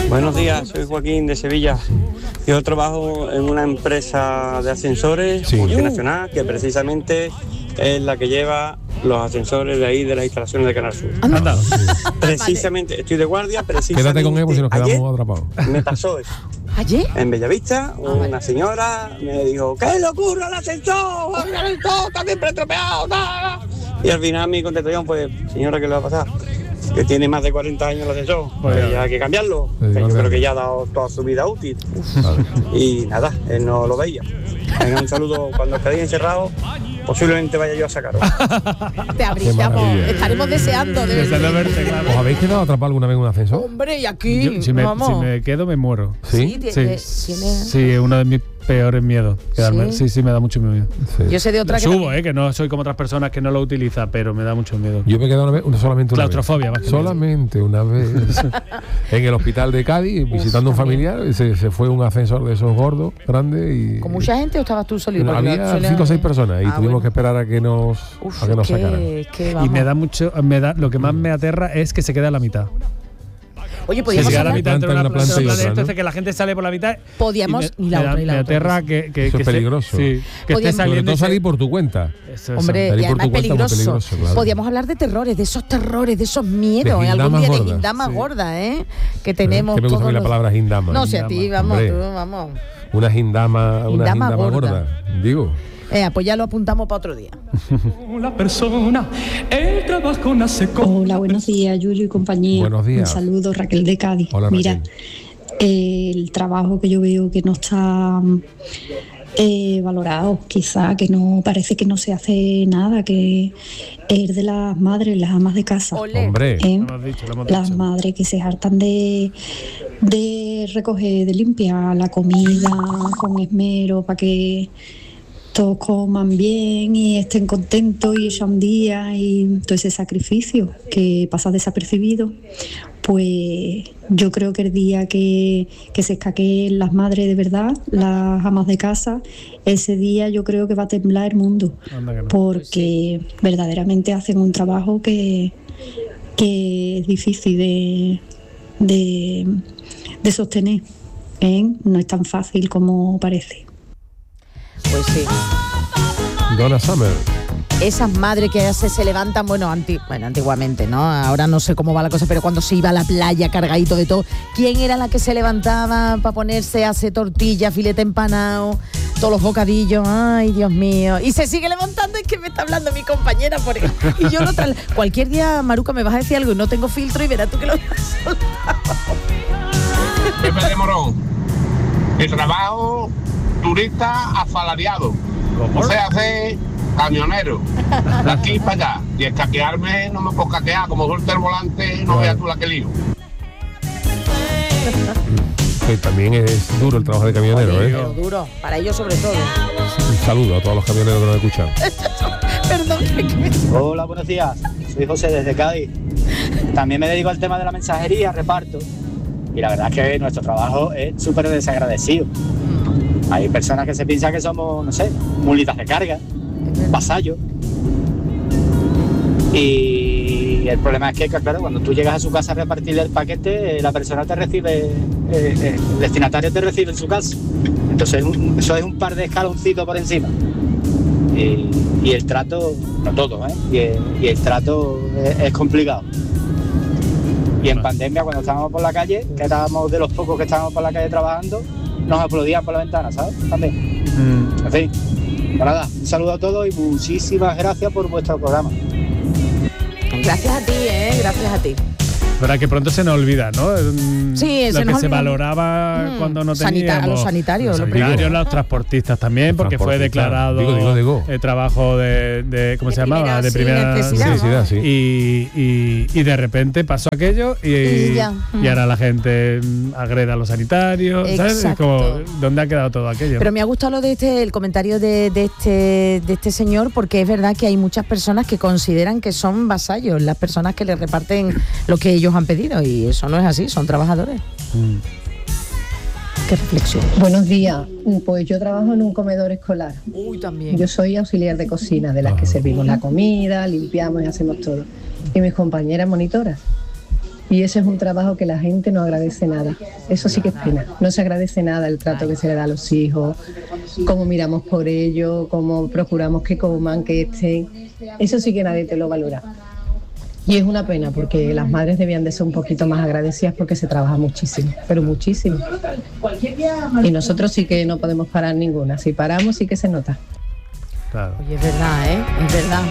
Buenos días, soy Joaquín de Sevilla. Yo trabajo en una empresa de ascensores multinacional que precisamente es la que lleva los ascensores de ahí de las instalaciones de Canal Sur. Anda. Precisamente, estoy de guardia, precisamente. Quédate con él porque si nos quedamos atrapados. Me pasó eso. ¿Ayer? En Bellavista, una señora me dijo, ¿qué le ocurre al ascensor? ¡El ascensor está siempre estropeado! Y al final mi contestación fue, señora, ¿qué le va a pasar? Que tiene más de 40 años el ascensor, pues ya hay que cambiarlo. Que yo creo que ya ha dado toda su vida útil. Y nada, él no lo veía. Venga, un saludo. Cuando os quedéis encerrados, posiblemente vaya yo a sacaros. Te abrillamos, estaremos deseando de verte, claro. ¿Os habéis quedado atrapados alguna vez en un ascensor? Hombre, y aquí, Yo, si me quedo, me muero. ¿Sí? Sí, es uno de mis peores miedos. Quedarme. Sí, me da mucho miedo. Sí. Yo sé de otra que no soy como otras personas que no lo utilizan, pero me da mucho miedo. Yo me he quedado solamente una Claustrofobia, vez. Solamente una vez. En el hospital de Cádiz, visitando a un familiar, se fue un ascensor de esos gordos, grandes. Y ¿con mucha gente o estabas tú solito? Había 5 o 6 personas y tuvimos que esperar a que nos sacaran. Y me da mucho, lo que más me aterra es que se queda a la mitad. Oye, podíamos hablar de una planta y otra, entonces que la gente sale por la mitad. Podíamos y la otra y la otra. Me aterra que eso es peligroso. Que esté saliendo. Sobre todo salir por tu cuenta. Hombre, y además es peligroso. Claro. Podíamos hablar de terrores, de esos miedos. Algún día de guindama gorda, que tenemos. Que me gusta a mí la palabra guindama. No sé, a ti, vamos. Una guindama gorda. Digo. Pues ya lo apuntamos para otro día. La persona, el trabajo nace con... Hola, buenos días, Yuyu y compañía. Buenos días. Un saludo, Raquel de Cádiz. Hola, mira, Raquel. El trabajo que yo veo que no está valorado, quizá, que no parece que no se hace nada, que es de las madres, las amas de casa. Hombre, lo hemos dicho. Las madres que se hartan de recoger, de limpiar la comida con esmero para que todos coman bien y estén contentos y echan día, y todo ese sacrificio que pasa desapercibido. Pues yo creo que el día que se escaqueen las madres de verdad, las amas de casa, ese día yo creo que va a temblar el mundo, porque verdaderamente hacen un trabajo que es difícil de sostener, no es tan fácil como parece. Pues sí. Donna Summer. Esas madres que se levantan, antiguamente, ¿no? Ahora no sé cómo va la cosa, pero cuando se iba a la playa cargadito de todo, ¿quién era la que se levantaba para ponerse a hacer tortilla, filete empanado, todos los bocadillos? Ay, Dios mío. Y se sigue levantando, es que me está hablando mi compañera por ahí. Y yo cualquier día, Maruca, me vas a decir algo y no tengo filtro y verás tú que lo voy a soltar. Pepe de Morón. El trabajo turista asalariado. O sea, hace camionero. De aquí para allá. Y escaquearme no me puedo escaquear. Como suelto el volante, no veas tú la que lío. Que también es duro el trabajo de camionero, Pero duro, para ellos sobre todo. Un saludo a todos los camioneros que nos escuchan. Perdón. Hola, buenos días. Soy José desde Cádiz. También me dedico al tema de la mensajería, reparto. Y la verdad es que nuestro trabajo es súper desagradecido. Hay personas que se piensan que somos, no sé, mulitas de carga, vasallos. Y el problema es que, claro, cuando tú llegas a su casa a repartirle el paquete, la persona te recibe, el destinatario te recibe en su casa. Entonces eso es un par de escaloncitos por encima. Y el trato, no todo, y el trato es complicado. Y en pandemia, cuando estábamos por la calle, que éramos de los pocos que estábamos por la calle trabajando, nos aplaudían por la ventana, ¿sabes? También. En fin, nada, un saludo a todos y muchísimas gracias por vuestro programa. Gracias a ti, gracias a ti. Verdad que pronto se nos olvida, ¿no? Sí, lo que se valoraba cuando no teníamos. A los sanitarios. Los transportistas también, porque fue declarado trabajo de ¿cómo se llamaba? De primera necesidad. Sí. Y de repente pasó aquello y ahora la gente agrede a los sanitarios, ¿sabes? Como, ¿dónde ha quedado todo aquello? Pero me ha gustado el comentario de este señor, porque es verdad que hay muchas personas que consideran que son vasallos, las personas que le reparten lo que ellos han pedido, y eso no es así, son trabajadores. Qué reflexión. Buenos días, pues yo trabajo en un comedor escolar. También. Yo soy auxiliar de cocina, de las que servimos la comida, limpiamos y hacemos todo. Y mis compañeras monitoras. Y ese es un trabajo que la gente no agradece nada. Eso sí que es pena. No se agradece nada el trato que se le da a los hijos, cómo miramos por ellos, cómo procuramos que coman, que estén. Eso sí que nadie te lo valora. Y es una pena porque las madres debían de ser un poquito más agradecidas porque se trabaja muchísimo, pero muchísimo. Y nosotros sí que no podemos parar ninguna. Si paramos sí que se nota. Claro. Oye, es verdad, es verdad.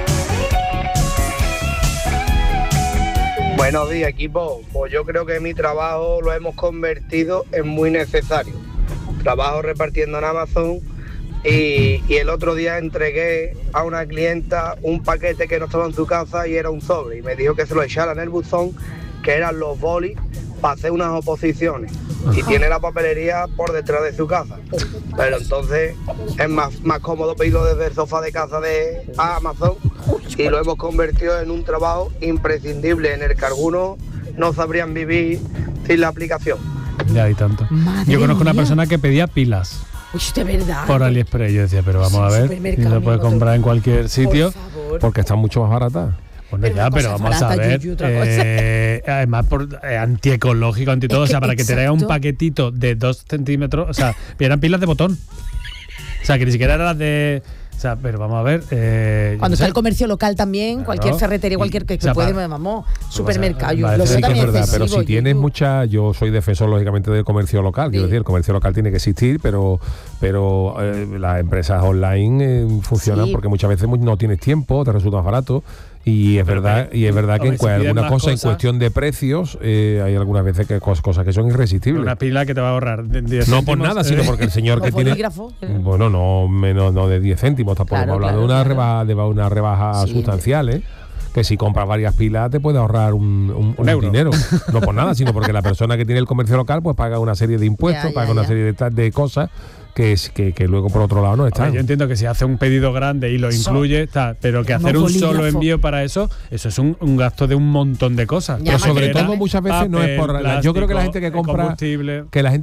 Buenos días, equipo. Pues yo creo que mi trabajo lo hemos convertido en muy necesario. Trabajo repartiendo en Amazon y el otro día entregué a una clienta un paquete que no estaba en su casa y era un sobre. Y me dijo que se lo echara en el buzón, que eran los bolis para hacer unas oposiciones. Y tiene la papelería por detrás de su casa. Pero entonces es más cómodo pedirlo desde el sofá de casa de Amazon y lo hemos convertido en un trabajo imprescindible en el que algunos no sabrían vivir sin la aplicación. Ya hay tanto. Madre Yo conozco mía. una persona que pedía pilas Uy, de verdad. por AliExpress. Yo decía, pero vamos a ver, si se puede comprar en cualquier sitio. Porque están mucho más baratas. Bueno, Pero ya, una pero cosa vamos a barata, ver. Yuyu, otra cosa. Además, antiecológico, anti todo. Es O sea, que, para que te traiga un exacto. paquetito de 2 centímetros. O sea, eran pilas de botón. O sea, que ni siquiera eran las de. O sea, pero vamos a ver. Cuando está el comercio local también, Claro. cualquier ferretería, cualquier que O sea, puede, para- vamos, supermercado. Yo vale, lo sí sé que Que es también verdad, pero excesivo, si tienes Yuyu. mucha, yo soy defensor lógicamente del comercio local, quiero Sí. decir, el comercio local tiene que existir, pero las empresas online funcionan Sí. porque muchas veces no tienes tiempo, te resulta más barato. Y es Pero verdad, que- y es verdad que hombre, si piden alguna más cosa en cosas- cuestión de precios, hay algunas veces que cosas que son irresistibles. Una pila que te va a ahorrar 10 No por céntimos, nada, sino porque el señor que Los tiene. bolígrafos, Bueno, no menos no de 10 céntimos, tampoco Claro, hemos hablado claro, de una claro. rebaja, una rebaja Sí. sustancial, ¿eh? Que si compras varias pilas te puede ahorrar un euro. dinero. No por nada, sino porque la persona que tiene el comercio local pues paga una serie de impuestos, Ya, ya, paga una ya. serie de cosas que luego por otro lado no Hombre, están. yo entiendo que si hace un pedido grande y lo Eso. incluye, está, pero que Como hacer un bolígrafo. solo envío para eso es un gasto de un montón de cosas. Ya, Pero sobre Madera, todo muchas veces no es por papel, yo creo que la gente plástico, que compra combustible.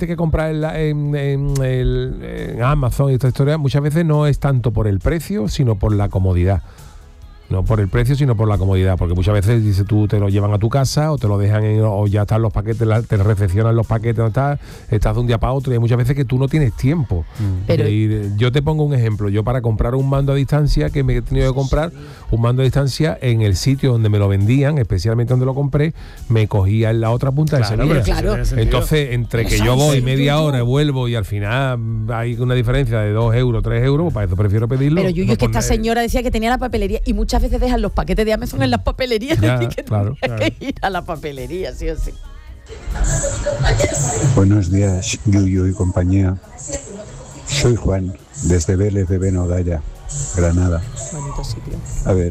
en Amazon y esta historia muchas veces no es tanto por el precio sino por la comodidad. No por el precio, sino por la comodidad, porque muchas veces dice tú te lo llevan a tu casa o te lo dejan o ya están los paquetes, te recepcionan los paquetes, estás de un día para otro y hay muchas veces que tú no tienes tiempo. Pero- de ir. Yo te pongo un ejemplo, yo para comprar un mando a distancia que me he tenido que comprar un mando a distancia en el sitio donde me lo vendían, especialmente donde lo compré, me cogía en la otra punta Claro, de Sevilla. pero si Claro. tiene sentido. Entonces, entre que Eso yo voy sí, media Yuyu. hora, vuelvo y al final hay una diferencia de 2 euros, 3 euros, pues para eso prefiero pedirlo. Pero Yuyu, no es que esta poner- señora decía que tenía la papelería y muchas veces dejan los paquetes de Amazon en las papelerías Ya, y que claro, tenía que ir a la papelería, sí o sí. Buenos días, Yuyu y compañía. Soy Juan, desde Vélez de Benodalla, Granada. Bonito sitio. A ver,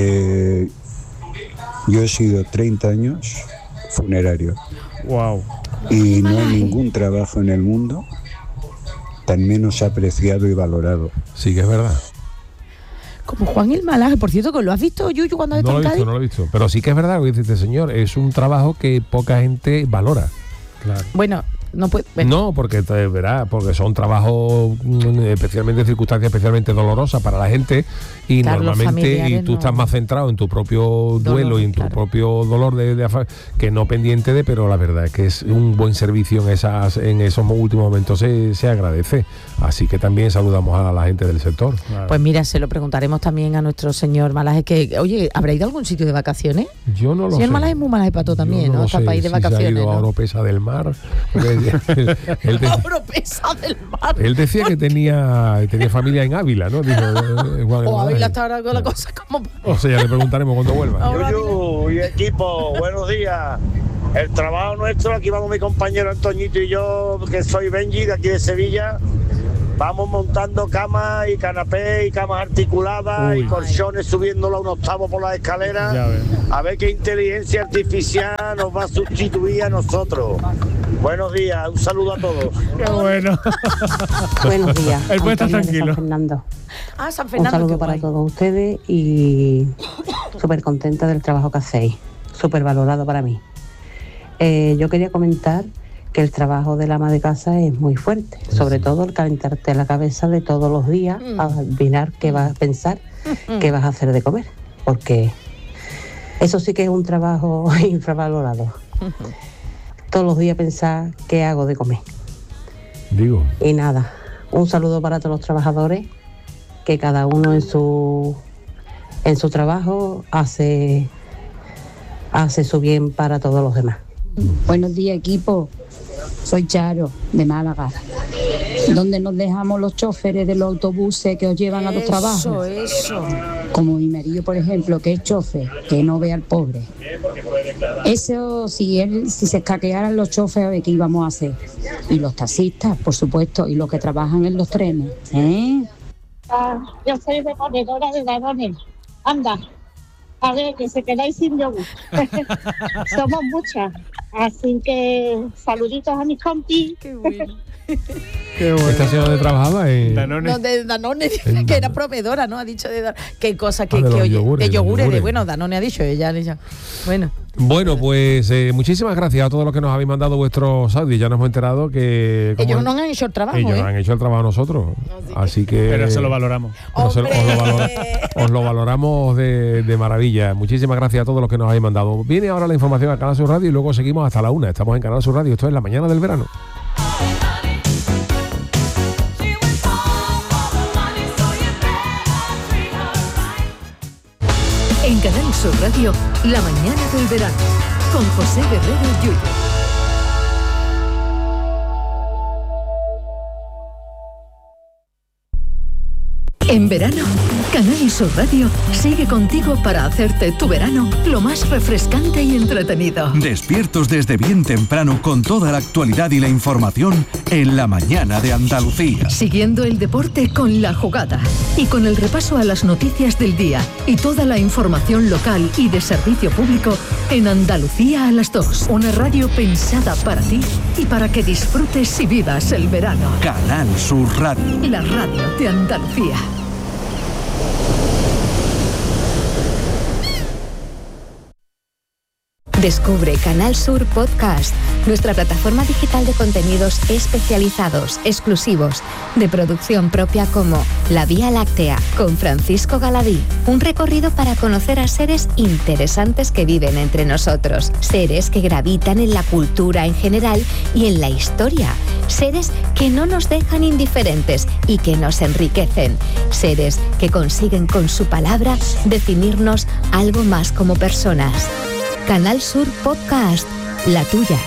yo he sido 30 años funerario Wow. y no hay ningún trabajo en el mundo tan menos apreciado y valorado. Sí que es verdad. Como Juan el Malaje, por cierto, que lo has visto, Yuyu, cuando has No estado lo he en visto, Cádiz. no lo he visto. Pero sí que es verdad lo que dice este señor. Es un trabajo que poca gente valora. Claro. Bueno, no puede. No, porque verás, porque son trabajos especialmente circunstancias especialmente dolorosas para la gente y Claro, los normalmente y familiares tú no- estás más centrado en tu propio duelo y en tu claro. propio dolor que no pendiente de, pero la verdad es que es un buen servicio en esos últimos momentos se agradece. Así que también saludamos a la gente del sector. Claro. Pues mira, se lo preguntaremos también a nuestro señor Malaje, que, oye, ¿habrá ido a algún sitio de vacaciones? Yo no lo Señor sé. Malaje es muy Malaje para todo Yo también, ¿no? lo Está sé, para ir de si se ha vacaciones, ido a ¿no? Oropesa del Mar. Él decía- Oropesa del mar. Él decía que tenía familia en Ávila, ¿no? Dijo, Juan O Hernández. Ávila está ahora con la cosa como... O sea, ya le preguntaremos cuando vuelva. Ahora Yuyu y equipo, buenos días. El trabajo nuestro, aquí vamos mi compañero Antoñito y yo, que soy Benji, de aquí de Sevilla. Vamos montando camas y canapés y camas articuladas Uy. y colchones subiéndolo a un octavo por las escaleras. Ya ves. A ver qué inteligencia artificial nos va a sustituir a nosotros. Buenos días, un saludo a todos. Qué bueno. Buenos días. Él puede estar Antonia de tranquilo. San Fernando. Ah, San Un Fernando, saludo qué para guay. todos ustedes y súper contenta del trabajo que hacéis, súper valorado para mí. Yo quería comentar que el trabajo del ama de casa es muy fuerte, sobre todo el calentarte la cabeza de todos los días, adivinar qué vas a pensar, qué vas a hacer de comer, porque Eso sí que es un trabajo infravalorado. Todos los días pensar qué hago de comer. Digo. Y nada, un saludo para todos los trabajadores, que cada uno en su trabajo hace su bien para todos los demás. Buenos días, equipo. Soy Charo, de Málaga. ¿Dónde nos dejamos los choferes de los autobuses que os llevan a los trabajos? Eso. Como mi marido, por ejemplo, que es chofer, que no ve al pobre. Eso, si se escaquearan los choferes, ¿qué íbamos a hacer? Y los taxistas, por supuesto, y los que trabajan en los trenes. Yo soy reponedora de Danone. Anda, a ver, que se quedáis sin yogur. Somos muchas. Así que saluditos a mis compis. Qué bueno. Qué bueno. ¿Esta señora trabajaba en Danone? No, de Danone, que era proveedora, ¿no? Ha dicho de Danone. Qué cosa que de oye. yogures, De yogures, de bueno, Danone ha dicho ella. Bueno. Bueno, pues muchísimas gracias a todos los que nos habéis mandado vuestros audios. Ya nos hemos enterado que... Ellos no han hecho el trabajo, Ellos han hecho el trabajo nosotros. Así que... Pero eso lo valoramos. Os lo valoramos de maravilla. Muchísimas gracias a todos los que nos habéis mandado. Viene ahora la información a Canal Sur Radio y luego seguimos hasta la 1. Estamos en Canal Sur Radio. Esto es La Mañana del Verano. En Canal Sur Radio, La Mañana del Verano, con José Guerrero Yuyo. En verano, Canal Sur Radio sigue contigo para hacerte tu verano lo más refrescante y entretenido. Despiertos desde bien temprano con toda la actualidad y la información en La Mañana de Andalucía. Siguiendo el deporte con La Jugada y con el repaso a las noticias del día y toda la información local y de servicio público en Andalucía a las 2. Una radio pensada para ti y para que disfrutes y vivas el verano. Canal Sur Radio. La radio de Andalucía. Descubre Canal Sur Podcast, nuestra plataforma digital de contenidos especializados, exclusivos, de producción propia como La Vía Láctea, con Francisco Galadí. Un recorrido para conocer a seres interesantes que viven entre nosotros, seres que gravitan en la cultura en general y en la historia, seres que no nos dejan indiferentes y que nos enriquecen, seres que consiguen con su palabra definirnos algo más como personas. Canal Sur Podcast, la tuya.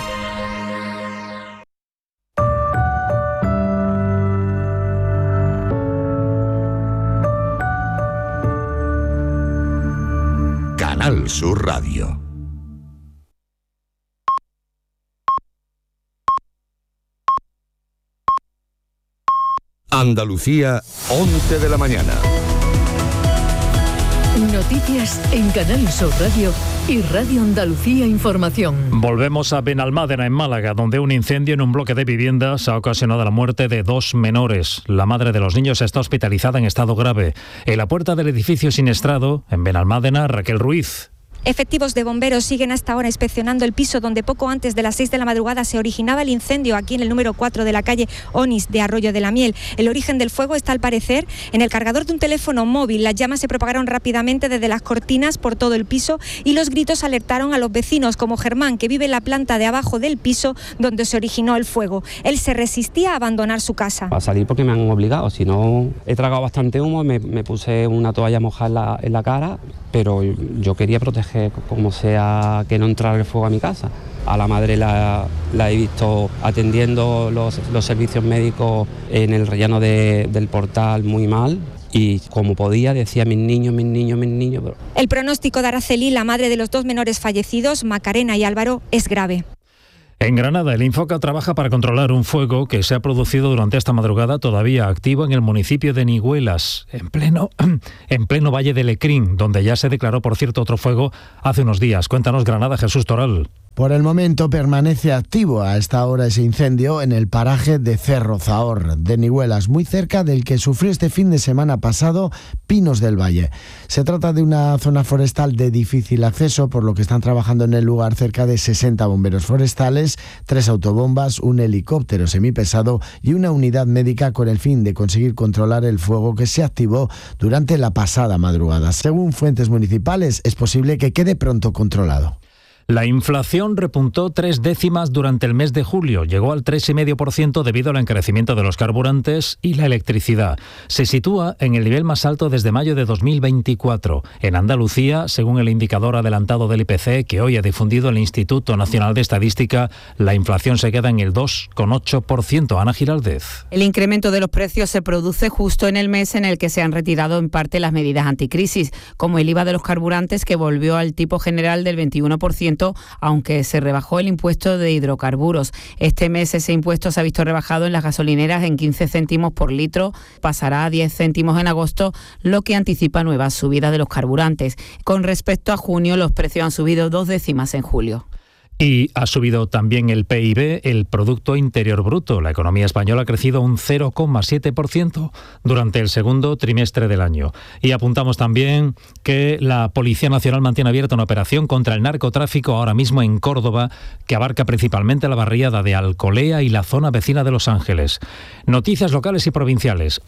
Canal Sur Radio. Andalucía, 11 de la mañana. Noticias en Canal Sur Radio y Radio Andalucía Información. Volvemos a Benalmádena, en Málaga, donde un incendio en un bloque de viviendas ha ocasionado la muerte de 2 menores. La madre de los niños está hospitalizada en estado grave. En la puerta del edificio siniestrado, en Benalmádena, Raquel Ruiz. Efectivos de bomberos siguen hasta ahora inspeccionando el piso donde poco antes de las 6 de la madrugada se originaba el incendio, aquí en el número 4 de la calle Onís de Arroyo de la Miel. El origen del fuego está, al parecer, en el cargador de un teléfono móvil. Las llamas se propagaron rápidamente desde las cortinas por todo el piso y los gritos alertaron a los vecinos, como Germán, que vive en la planta de abajo del piso donde se originó el fuego. Él se resistía a abandonar su casa. A salir porque me han obligado, si no he tragado bastante humo, me puse una toalla mojada en la cara, pero yo quería proteger como sea que no entrara el fuego a mi casa. A la madre la he visto atendiendo los servicios médicos en el rellano del Portal muy mal. Y como podía decía mis niños. Pero... El pronóstico de Araceli, la madre de los 2 menores fallecidos, Macarena y Álvaro, es grave. En Granada, el Infoca trabaja para controlar un fuego que se ha producido durante esta madrugada, todavía activo en el municipio de Nigüelas, en pleno Valle de Lecrín, donde ya se declaró, por cierto, otro fuego hace unos días. Cuéntanos, Granada, Jesús Toral. Por el momento permanece activo a esta hora ese incendio en el paraje de Cerro Zahor, de Nihuelas, muy cerca del que sufrió este fin de semana pasado Pinos del Valle. Se trata de una zona forestal de difícil acceso, por lo que están trabajando en el lugar cerca de 60 bomberos forestales, 3 autobombas, un helicóptero semipesado y una unidad médica con el fin de conseguir controlar el fuego que se activó durante la pasada madrugada. Según fuentes municipales, es posible que quede pronto controlado. La inflación repuntó 3 décimas durante el mes de julio. Llegó al 3,5% debido al encarecimiento de los carburantes y la electricidad. Se sitúa en el nivel más alto desde mayo de 2024. En Andalucía, según el indicador adelantado del IPC que hoy ha difundido el Instituto Nacional de Estadística, la inflación se queda en el 2,8%. Ana Giraldez. El incremento de los precios se produce justo en el mes en el que se han retirado en parte las medidas anticrisis, como el IVA de los carburantes, que volvió al tipo general del 21%, aunque se rebajó el impuesto de hidrocarburos. Este mes ese impuesto se ha visto rebajado en las gasolineras en 15 céntimos por litro, pasará a 10 céntimos en agosto, lo que anticipa nuevas subidas de los carburantes. Con respecto a junio, los precios han subido 2 décimas en julio. Y ha subido también el PIB, el Producto Interior Bruto. La economía española ha crecido un 0,7% durante el segundo trimestre del año. Y apuntamos también que la Policía Nacional mantiene abierta una operación contra el narcotráfico ahora mismo en Córdoba, que abarca principalmente la barriada de Alcolea y la zona vecina de Los Ángeles. Noticias locales y provinciales,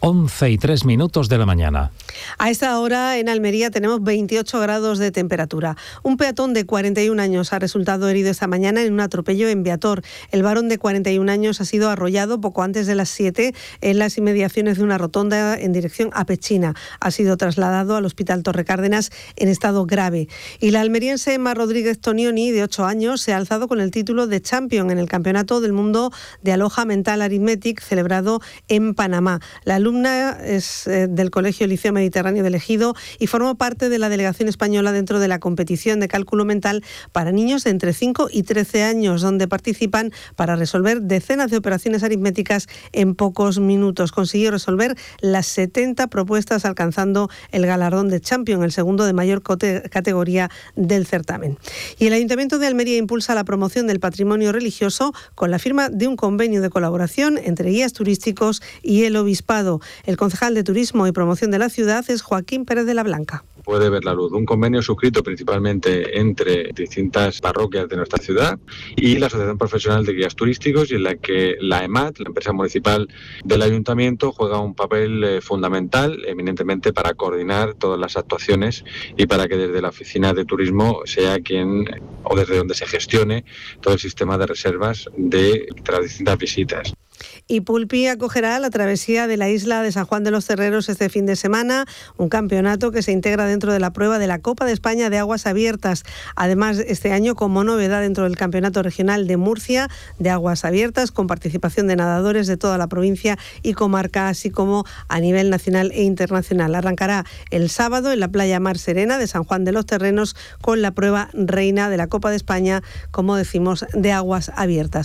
11:03 de la mañana. A esta hora en Almería tenemos 28 grados de temperatura. Un peatón de 41 años ha resultado herido esta mañana en un atropello en Beator. El varón de 41 años ha sido arrollado poco antes de las 7 en las inmediaciones de una rotonda en dirección a Pechina. Ha sido trasladado al Hospital Torre Cárdenas en estado grave. Y la almeriense Emma Rodríguez Tonioni, de 8 años, se ha alzado con el título de Champion en el Campeonato del Mundo de Aloha Mental Arithmetic celebrado en Panamá. La alumna es del Colegio Liceo Mediterráneo del Ejido y formó parte de la delegación española dentro de la competición de cálculo mental para niños de entre 5 y 13 años, donde participan para resolver decenas de operaciones aritméticas en pocos minutos. Consiguió resolver las 70 propuestas, alcanzando el galardón de Champion, el segundo de mayor categoría del certamen. Y el Ayuntamiento de Almería impulsa la promoción del patrimonio religioso con la firma de un convenio de colaboración entre guías turísticos y el Obispado. El concejal de Turismo y Promoción de la ciudad es Joaquín Pérez de la Blanca. Puede ver la luz un convenio suscrito principalmente entre distintas parroquias de nuestra ciudad y la Asociación Profesional de Guías Turísticos, y en la que la EMAT, la empresa municipal del ayuntamiento, juega un papel fundamental, eminentemente para coordinar todas las actuaciones y para que desde la oficina de turismo sea quien, o desde donde se gestione todo el sistema de reservas de las distintas visitas. Y Pulpí acogerá la travesía de la isla de San Juan de los Cerreros este fin de semana, un campeonato que se integra dentro de la prueba de la Copa de España de Aguas Abiertas. Además, este año como novedad dentro del Campeonato Regional de Murcia de Aguas Abiertas, con participación de nadadores de toda la provincia y comarca, así como a nivel nacional e internacional. Arrancará el sábado en la playa Mar Serena de San Juan de los Terrenos con la prueba reina de la Copa de España, como decimos, de Aguas Abiertas.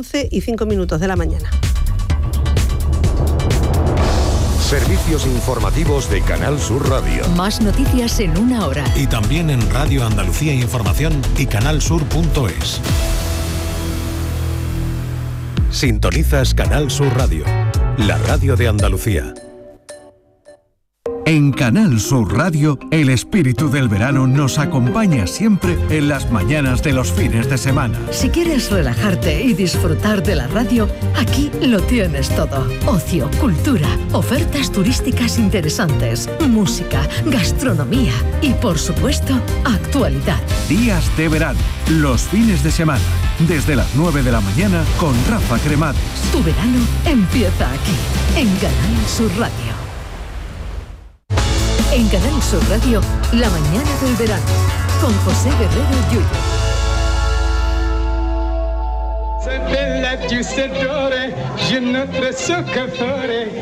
11:05 de la mañana. Servicios informativos de Canal Sur Radio. Más noticias en una hora. Y también en Radio Andalucía Información y canalsur.es. Sintonizas Canal Sur Radio, la radio de Andalucía. En Canal Sur Radio, el espíritu del verano nos acompaña siempre en las mañanas de los fines de semana. Si quieres relajarte y disfrutar de la radio, aquí lo tienes todo. Ocio, cultura, ofertas turísticas interesantes, música, gastronomía y, por supuesto, actualidad. Días de verano, los fines de semana, desde las 9 de la mañana con Rafa Cremades. Tu verano empieza aquí, en Canal Sur Radio. En Canal Sur Radio, la mañana del verano, con José Guerrero Yuyo.